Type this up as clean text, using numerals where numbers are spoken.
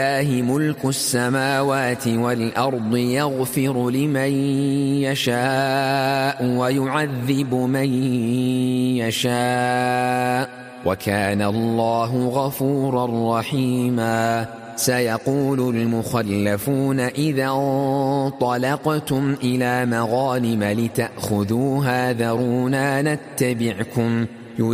لله ملك السماوات والأرض يغفر لمن يشاء ويعذب من يشاء وكان الله غفورا رحيما. سيقول المخلفون إذا انطلقتم إلى مغانم لتأخذوها ذرونا نتبعكم